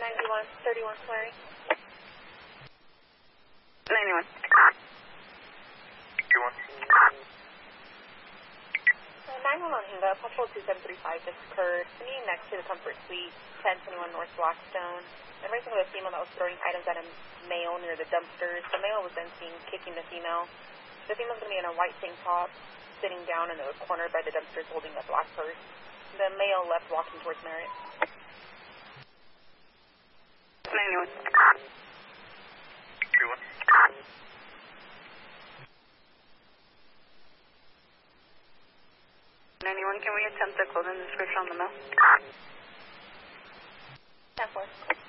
31 Clary. 91. 911 hang up, possible 2735 just occurred. Meeting next to the Comfort Suite, 1021 North Blackstone. And racing with a female that was throwing items at a male near the dumpsters. The male was then seen kicking the female. The female's going to be in a white tank top, sitting down in the corner by the dumpsters holding a black purse. The male left walking towards Marriott. 91. 91, can we attempt the clothing description on the mail? 10-4.